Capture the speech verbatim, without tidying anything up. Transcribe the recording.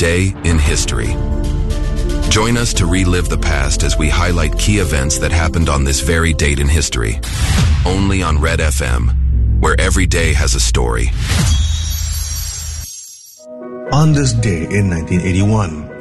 Today in History. Join us to relive the past as we highlight key events that happened on this very date in history. Only on Red F M, where every day has a story. On this day in nineteen eighty-one,